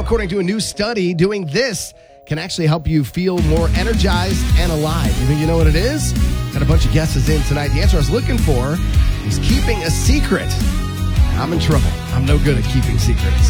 according to a new study, doing this can actually help you feel more energized and alive. You think you know what it is? Got a bunch of guesses in tonight. The answer I was looking for is keeping a secret. I'm in trouble. I'm no good at keeping secrets.